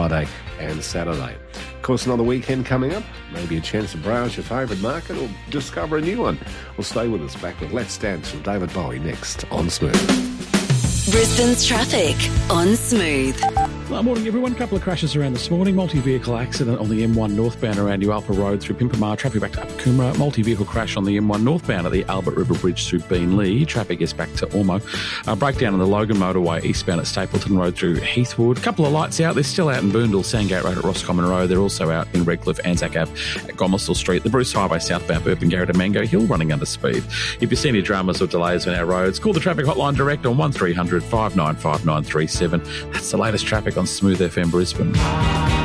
Friday and Saturday. Of course, another weekend coming up. Maybe a chance to browse your favourite market or discover a new one. Well, stay with us. Back with Let's Dance from David Bowie next on Smooth. Brisbane's traffic on Smooth. Well, morning everyone. A couple of crashes around this morning. Multi-vehicle accident on the M1 northbound around New Alpha Road through Pimpamar. Traffic back to Upper Coomera. Multi-vehicle crash on the M1 northbound at the Albert River Bridge through Beenleigh. Traffic is back to Ormo. Breakdown on the Logan motorway eastbound at Stapleton Road through Heathwood. A couple of lights out. They're still out in Boondall, Sandgate Road at Roscommon Road. They're also out in Redcliffe, Anzac Ave at Gomersall Street. The Bruce Highway southbound Burpengary to Mango Hill running under speed. If you see any dramas or delays on our roads, call the traffic hotline direct on 1300 595 937. That's the latest traffic on Smooth FM Brisbane.